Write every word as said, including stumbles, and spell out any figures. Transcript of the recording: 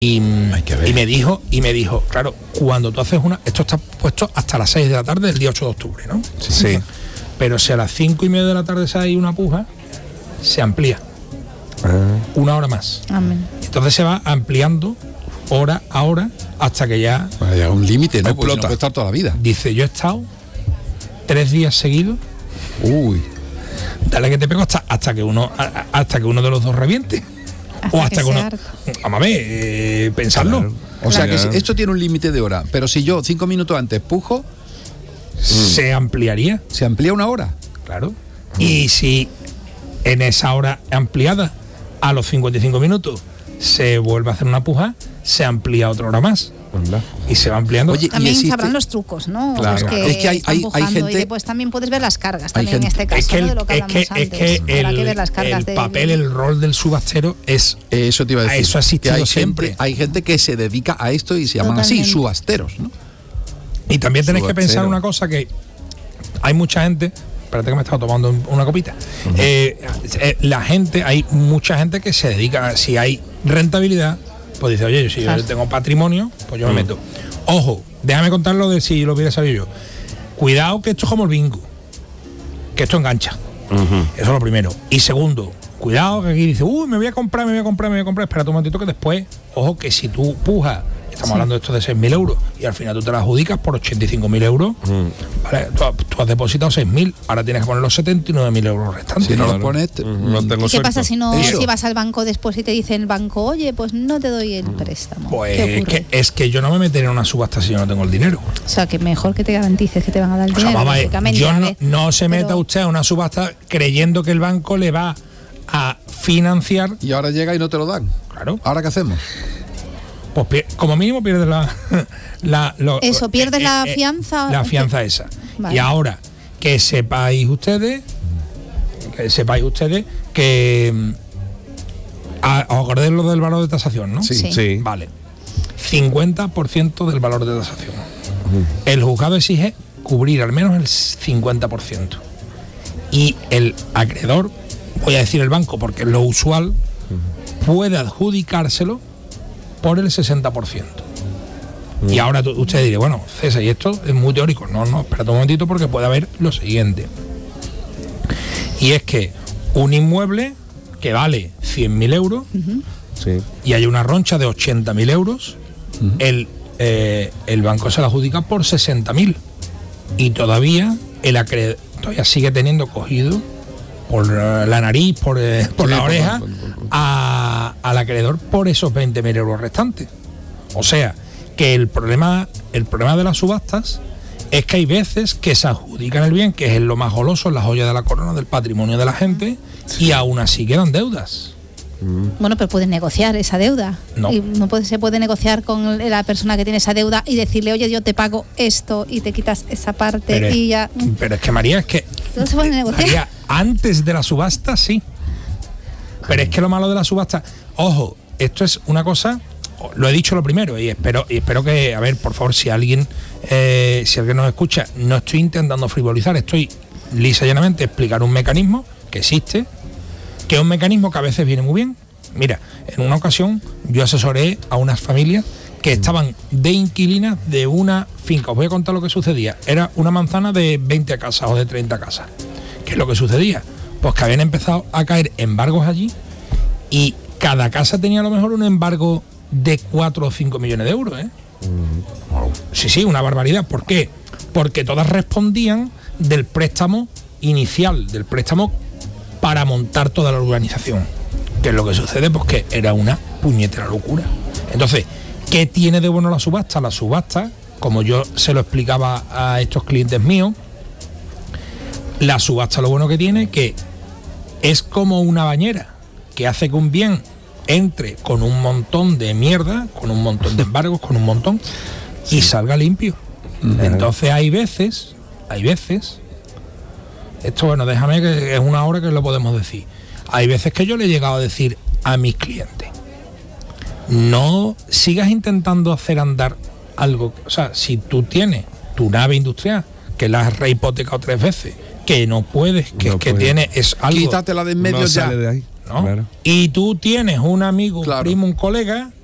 Y, y me dijo, y me dijo, claro, cuando tú haces una, esto está puesto hasta las seis de la tarde del día ocho de octubre, ¿no? Sí. sí. Pero si a las cinco y media de la tarde se hay una puja, se amplía. Ah. Una hora más. Amén. Entonces se va ampliando hora a hora hasta que ya... Hay un límite, ¿no? Explota. Pues no puede estar toda la vida. Dice, yo he estado tres días seguidos. Uy. Dale que te pego hasta, hasta que uno a, hasta que uno de los dos reviente. Hasta o hasta que que uno... harta. Vamos a ver, eh, pensarlo. Claro. O Claro. sea que si, esto tiene un límite de hora, pero si yo cinco minutos antes pujo, se ampliaría. se amplía una hora. Claro. Y si en esa hora ampliada, a los cincuenta y cinco minutos, se vuelve a hacer una puja, se amplía otra hora más. ¿Verdad? Y se va ampliando. Oye, También existe... sabrán los trucos, ¿no? Claro. Los que Es que hay- están hay- hay pujando, gente- y después también puedes ver las cargas hay también en gente- este caso, es que el, ¿no? De lo que es hablamos que, es antes. que Habrá el, que ver las cargas el de papel, el rol del subastero es... Eh, Eso te iba a decir. Eso ha existido que hay siempre. Gente, hay gente que se dedica a esto y se llaman Totalmente. así, subasteros, ¿no? Y también tenéis que Subastero. pensar una cosa, que hay mucha gente... Espérate que me he estado tomando una copita. Uh-huh. eh, eh, la gente, hay mucha gente que se dedica, si hay rentabilidad, pues dice, oye, si claro. yo tengo patrimonio, pues yo me meto. Ojo, déjame contarlo de si lo hubiera sabido yo. Cuidado que esto es como el bingo, que esto engancha. Uh-huh. Eso es lo primero. Y segundo, cuidado que aquí dice, uy, me voy a comprar, me voy a comprar, me voy a comprar. Espérate un momentito que después, ojo, que si tú pujas, estamos sí. hablando de esto de seis mil euros, y al final tú te la adjudicas por ochenta y cinco mil euros, mm. ¿vale? Tú, tú has depositado seis mil, ahora tienes que poner los setenta y nueve mil euros restantes. Si no ¿no? los pones, te, mm. no tengo ¿Qué suelto. pasa si no Eso. si vas al banco después y te dice el banco, oye, pues no te doy el préstamo? Pues ¿Qué es ocurre? que, es que yo no me meteré en una subasta si yo no tengo el dinero. O sea, que mejor que te garantices que te van a dar el O sea, dinero. vamos a ver, lógicamente, yo a no, ver, no se meta pero- usted a una subasta creyendo que el banco le va a financiar. Y ahora llega y no te lo dan. Claro. ¿Ahora qué hacemos? Pues pier- como mínimo pierdes la, la lo- Eso, pierdes eh, la eh, fianza. la fianza esa. Vale. Y ahora que sepáis ustedes, que sepáis ustedes que mm, a- os acordáis lo del valor de tasación, ¿no? Sí. Sí. Vale. cincuenta por ciento del valor de tasación. El juzgado exige cubrir al menos el cincuenta por ciento. Y el acreedor, voy a decir el banco porque es lo usual, puede adjudicárselo por el sesenta por ciento. Y ahora tú- usted dirá, bueno, César, y esto es muy teórico. No, no, espérate un momentito porque puede haber lo siguiente. Y es que un inmueble que vale cien mil euros Ujú. Sí. y hay una roncha de ochenta mil euros, Uh-huh. el, eh, el banco se la adjudica por sesenta mil. Y todavía el acreedor todavía sigue teniendo cogido por eh, la nariz, por, eh, por Sí, la por- oreja, por- por- por- a- al acreedor por esos veinte mil euros restantes. O sea, que el problema, el problema de las subastas es que hay veces que se adjudican el bien, que es lo más goloso, la joya de la corona del patrimonio de la gente, y aún así quedan deudas. Bueno, pero puedes negociar esa deuda. No. Y no puede, se puede negociar con la persona que tiene esa deuda y decirle, oye, yo te pago esto y te quitas esa parte Pero es, y ya. pero es que María, es que No se puede negociar. María, antes de la subasta sí. Pero es que lo malo de la subasta, ojo, esto es una cosa, lo he dicho lo primero, y espero, y espero que, a ver, por favor, si alguien, eh, si alguien nos escucha, no estoy intentando frivolizar, estoy lisa y llanamente explicar un mecanismo que existe, que es un mecanismo que a veces viene muy bien. Mira, en una ocasión yo asesoré a unas familias que estaban de inquilinas de una finca. Os voy a contar lo que sucedía. Era una manzana de veinte casas o de treinta casas. ¿Qué es lo que sucedía? Pues que habían empezado a caer embargos allí y cada casa tenía a lo mejor un embargo de cuatro o cinco millones de euros, ¿eh? Sí, sí, una barbaridad. ¿Por qué? Porque todas respondían del préstamo inicial, del préstamo para montar toda la urbanización. ¿Qué es lo que sucede? Pues que era una puñetera locura. Entonces, ¿qué tiene de bueno la subasta? La subasta, como yo se lo explicaba a estos clientes míos, la subasta lo bueno que tiene que es como una bañera que hace que un bien entre con un montón de mierda, con un montón de embargos, con un montón, y salga limpio. Uh-huh. Entonces hay veces, hay veces, esto bueno, déjame que es una hora que lo podemos decir, hay veces que yo le he llegado a decir a mis clientes, no sigas intentando hacer andar algo, o sea, si tú tienes tu nave industrial, que la has rehipotecado tres veces, que no puedes, que no es que puede. tiene, es algo... Quítatela de en medio no ya. sale de ahí. ¿no? Claro. Y tú tienes un amigo, Claro. un primo, un colega